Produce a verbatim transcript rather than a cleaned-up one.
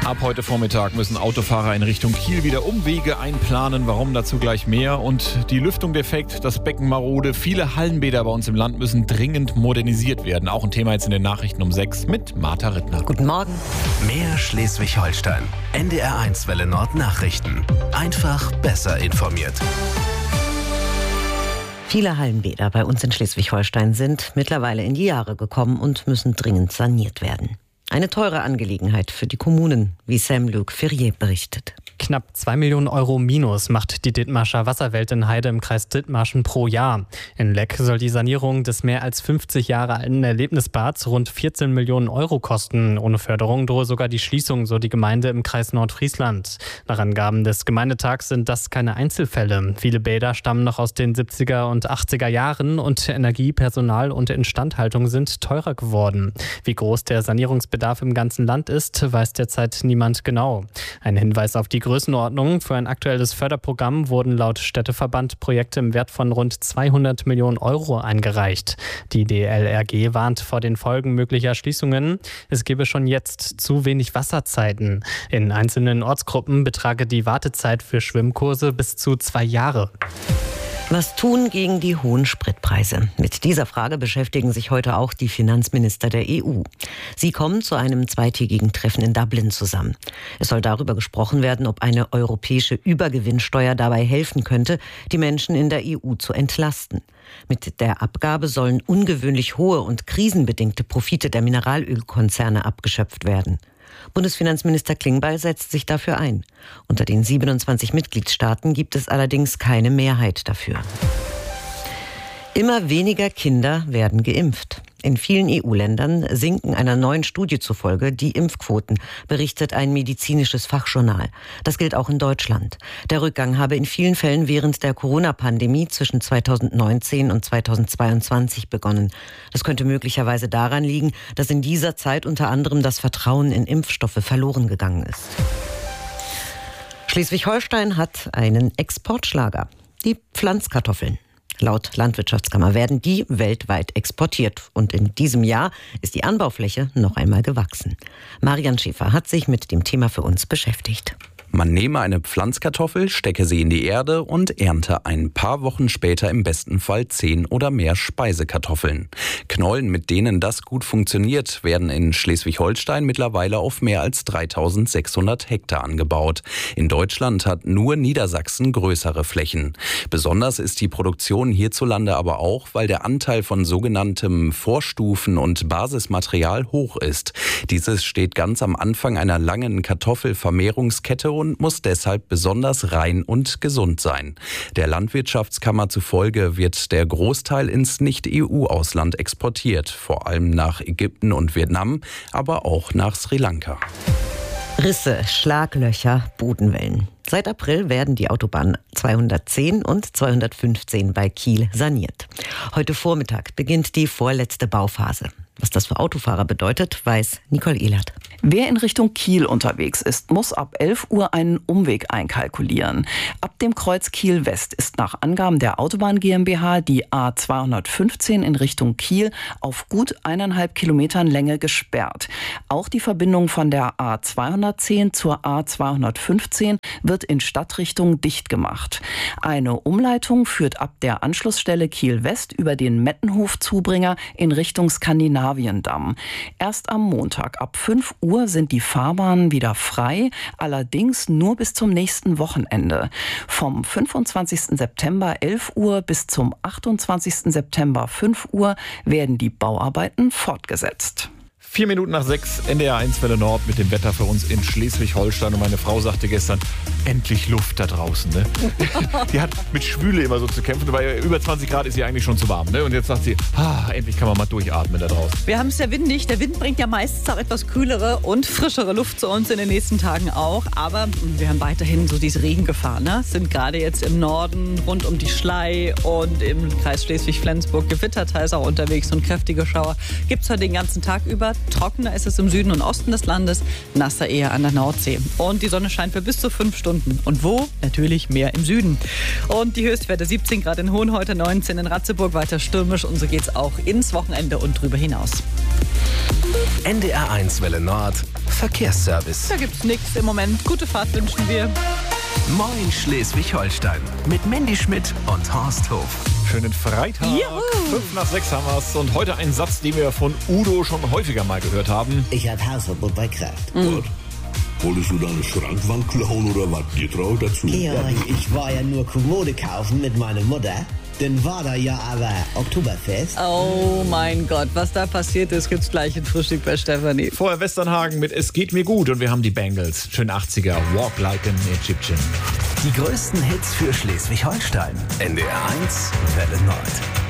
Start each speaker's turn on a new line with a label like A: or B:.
A: Ab heute Vormittag müssen Autofahrer in Richtung Kiel wieder Umwege einplanen. Warum, dazu gleich mehr. Und die Lüftung defekt, das Becken marode. Viele Hallenbäder bei uns im Land müssen dringend modernisiert werden. Auch ein Thema jetzt in den Nachrichten um sechs mit Martha Rittner.
B: Guten Morgen.
C: Mehr Schleswig-Holstein. N D R eins Welle Nord Nachrichten. Einfach besser informiert.
B: Viele Hallenbäder bei uns in Schleswig-Holstein sind mittlerweile in die Jahre gekommen und müssen dringend saniert werden. Eine teure Angelegenheit für die Kommunen, wie Sam-Luc Ferrier berichtet.
D: Knapp zwei Millionen Euro Minus macht die Dithmarscher Wasserwelt in Heide im Kreis Dithmarschen pro Jahr. In Leck soll die Sanierung des mehr als fünfzig Jahre alten Erlebnisbads rund vierzehn Millionen Euro kosten. Ohne Förderung drohe sogar die Schließung, so die Gemeinde im Kreis Nordfriesland. Nach Angaben des Gemeindetags sind das keine Einzelfälle. Viele Bäder stammen noch aus den siebziger und achtziger Jahren und Energie, Personal und Instandhaltung sind teurer geworden. Wie groß der Sanierungsbedarf im ganzen Land ist, weiß derzeit niemand genau. Ein Hinweis auf die Größenordnung: Für ein aktuelles Förderprogramm wurden laut Städteverband Projekte im Wert von rund zweihundert Millionen Euro eingereicht. Die D L R G warnt vor den Folgen möglicher Schließungen. Es gebe schon jetzt zu wenig Wasserzeiten. In einzelnen Ortsgruppen betrage die Wartezeit für Schwimmkurse bis zu zwei Jahre.
B: Was tun gegen die hohen Spritpreise? Mit dieser Frage beschäftigen sich heute auch die Finanzminister der E U. Sie kommen zu einem zweitägigen Treffen in Dublin zusammen. Es soll darüber gesprochen werden, ob eine europäische Übergewinnsteuer dabei helfen könnte, die Menschen in der E U zu entlasten. Mit der Abgabe sollen ungewöhnlich hohe und krisenbedingte Profite der Mineralölkonzerne abgeschöpft werden. Bundesfinanzminister Klingbeil setzt sich dafür ein. Unter den siebenundzwanzig Mitgliedstaaten gibt es allerdings keine Mehrheit dafür. Immer weniger Kinder werden geimpft. In vielen E U-Ländern sinken einer neuen Studie zufolge die Impfquoten, berichtet ein medizinisches Fachjournal. Das gilt auch in Deutschland. Der Rückgang habe in vielen Fällen während der Corona-Pandemie zwischen zweitausendneunzehn und zweitausendzweiundzwanzig begonnen. Das könnte möglicherweise daran liegen, dass in dieser Zeit unter anderem das Vertrauen in Impfstoffe verloren gegangen ist. Schleswig-Holstein hat einen Exportschlager: die Pflanzkartoffeln. Laut Landwirtschaftskammer werden die weltweit exportiert. Und in diesem Jahr ist die Anbaufläche noch einmal gewachsen. Marian Schäfer hat sich mit dem Thema für uns beschäftigt.
E: Man nehme eine Pflanzkartoffel, stecke sie in die Erde und ernte ein paar Wochen später im besten Fall zehn oder mehr Speisekartoffeln. Knollen, mit denen das gut funktioniert, werden in Schleswig-Holstein mittlerweile auf mehr als dreitausendsechshundert Hektar angebaut. In Deutschland hat nur Niedersachsen größere Flächen. Besonders ist die Produktion hierzulande aber auch, weil der Anteil von sogenanntem Vorstufen- und Basismaterial hoch ist. Dieses steht ganz am Anfang einer langen Kartoffelvermehrungskette und muss deshalb besonders rein und gesund sein. Der Landwirtschaftskammer zufolge wird der Großteil ins Nicht-E U-Ausland exportiert, vor allem nach Ägypten und Vietnam, aber auch nach Sri Lanka.
B: Risse, Schlaglöcher, Bodenwellen. Seit April werden die Autobahnen zweihundertzehn und zweihundertfünfzehn bei Kiel saniert. Heute Vormittag beginnt die vorletzte Bauphase. Was das für Autofahrer bedeutet, weiß Nicole Ehlert.
F: Wer in Richtung Kiel unterwegs ist, muss ab elf Uhr einen Umweg einkalkulieren. Ab dem Kreuz Kiel West ist nach Angaben der Autobahn GmbH die A zweihundertfünfzehn in Richtung Kiel auf gut eineinhalb Kilometern Länge gesperrt. Auch die Verbindung von der A zweihundertzehn zur A zweihundertfünfzehn wird in Stadtrichtung dicht gemacht. Eine Umleitung führt ab der Anschlussstelle Kiel West über den Mettenhof-Zubringer in Richtung Skandinavien. Erst am Montag ab fünf Uhr sind die Fahrbahnen wieder frei, allerdings nur bis zum nächsten Wochenende. Vom fünfundzwanzigsten September elf Uhr bis zum achtundzwanzigsten September fünf Uhr werden die Bauarbeiten fortgesetzt.
A: Vier Minuten nach sechs, N D R eins Welle Nord mit dem Wetter für uns in Schleswig-Holstein. Und meine Frau sagte gestern, endlich Luft da draußen. Ne? Die hat mit Schwüle immer so zu kämpfen. Bei über zwanzig Grad ist sie eigentlich schon zu warm. Ne? Und jetzt sagt sie, ah, endlich kann man mal durchatmen da draußen.
G: Wir haben es ja windig. Der Wind bringt ja meistens auch etwas kühlere und frischere Luft zu uns in den nächsten Tagen auch. Aber wir haben weiterhin so diese Regengefahr. Ne? Sind gerade jetzt im Norden rund um die Schlei und im Kreis Schleswig-Flensburg Gewitter teils auch unterwegs und kräftige Schauer. Gibt es heute den ganzen Tag über. Trockener ist es im Süden und Osten des Landes, nasser eher an der Nordsee. Und die Sonne scheint für bis zu fünf Stunden Stunden. Und wo? Natürlich mehr im Süden. Und die Höchstwerte siebzehn Grad in Hohen, heute neunzehn in Ratzeburg, weiter stürmisch. Und so geht's auch ins Wochenende und drüber hinaus.
C: N D R eins Welle Nord, Verkehrsservice.
G: Da gibt's nichts im Moment. Gute Fahrt wünschen wir.
C: Moin Schleswig-Holstein mit Mandy Schmidt und Horst Hof.
A: Schönen Freitag.
G: Juhu.
A: Fünf nach sechs haben wir's. Und heute ein Satz, den wir von Udo schon häufiger mal gehört haben.
H: Ich hab Hausverbot bei Kraft.
I: Mhm. Wolltest du deine Schrankwand klauen oder was? Dir trau dazu.
H: Georg, ich war ja nur Kommode kaufen mit meiner Mutter. Dann war da ja aber Oktoberfest.
G: Oh mein Gott, was da passiert ist, gibt's gleich in Frühstück bei Stefanie.
A: Vorher Westernhagen mit Es geht mir gut und wir haben die Bangles. Schön achtziger, Walk Like an Egyptian.
C: Die größten Hits für Schleswig-Holstein. N D R eins Welle Nord.